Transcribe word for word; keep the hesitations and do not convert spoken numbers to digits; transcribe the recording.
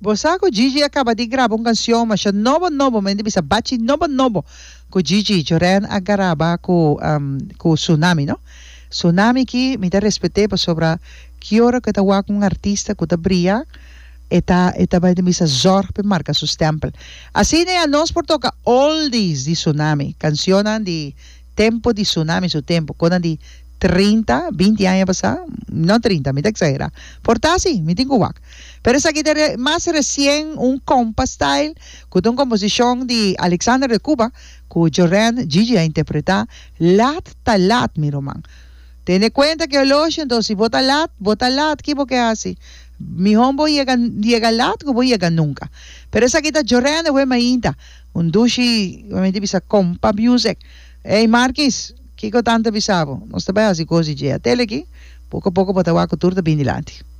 Bosako Gigi acaba de gravar uma canção, mas novo novo, mas bisa bate novo novo. Com Gigi Joran a gravar com um, com Tsunami, no? Tsunami que me dá respeito sobre que hora que tá com um artista que tá brilha, eta eta vai de misa zorg pe marca su stempel. Assim né nós por toca oldies de Tsunami, canciones de tempo de Tsunami, su tempo, quando de trinta, vinte años pasado, no treinta, me te exagera. Por así, me tengo guac. Pero es aquí de más recién un compa style, con una composición de Alexander de Cuba, que Joran Gigi a interpretar lat talat, mi román. Ten cuenta que el ocho, entonces si vota lat, vota lat, ¿qué porque hace? Mi hombo llega, llega lat, que voy a llegar nunca. Pero es aquí de Joran de Buena Inta, un dushi, obviamente, bisa compa music. Hey, Marquis, Kiko tanto bisabo, non sta bene così, a te che poco poco poteva cultura da bindilante.